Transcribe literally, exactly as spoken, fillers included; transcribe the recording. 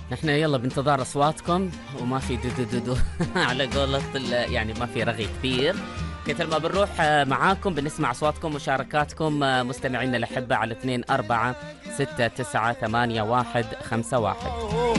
نحن يلا بانتظار اصواتكم، وما في دو دو دو دو على قولة ال- يعني ما في رغي كثير. كثر ما بنروح آه، معاكم بنسمع اصواتكم ومشاركاتكم آه، مستمعينا الاحبه على اثنين أربعة ستة تسعة ثمانية واحد خمسة واحد.